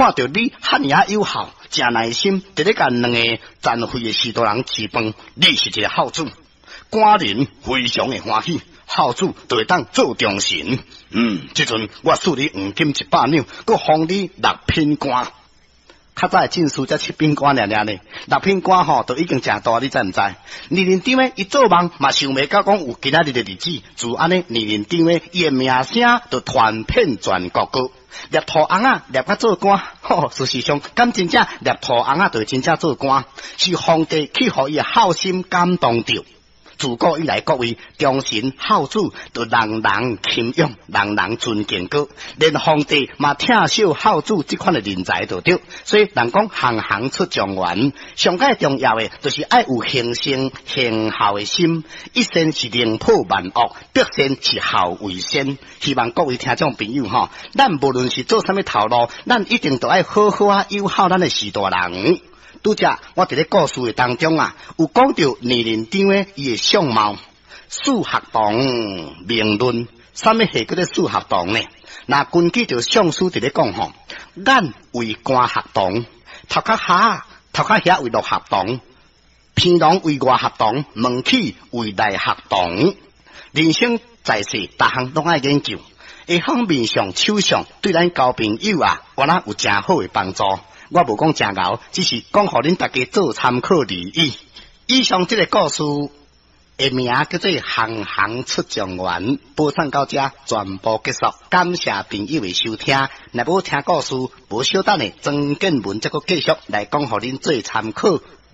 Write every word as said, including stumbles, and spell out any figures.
看到你汉尔友好，真耐心，伫咧甲两个残废的士大人饲饭，你是一个孝子，官人非常的欢喜，孝子就会当做忠臣。嗯，即阵我赐你黄金一百两，佮封你六品官。较早进士才七品官尔尔呢，六品官吼都已经诚大，你知毋知？年年长诶，伊做梦嘛想袂到讲有今仔日的日子，自安尼年年长诶，伊诶名声就传遍全国各。猎兔翁仔猎甲做官，吼、哦，事实上，敢真正猎兔翁仔就真正做官，是皇帝去互伊诶孝心感动着。自古以来，各位忠臣孝子，都人人钦仰，人人尊敬过。连皇帝嘛疼惜孝子这款的人才就对。所以人讲行行出状元，上界重要的就是爱有行善行孝的心。一生是凌破万恶，必先是孝为先。希望各位听众朋友吼，咱无论是做啥物头路，咱一定都爱好好啊友好咱的士大人。拄则我伫咧故事的当中啊，有讲到年年长诶伊诶相貌，四学堂名论，啥物系叫做四学堂呢？那根据着上书伫咧讲吼，眼为官学堂，头壳下头壳遐为落学堂，鼻囊为外学堂，门齿为内学堂。人生在世，逐项拢爱研究，下方面上手上对咱交朋友啊，原来有诚好的帮助。我无讲真牛，只是讲互恁大家做参考而已。以上这个故事的名叫做《行行出状元》，播送到这全部结束。感谢朋友的收听。若要听故事，无小等的曾建文这个继续来讲，互恁做参考。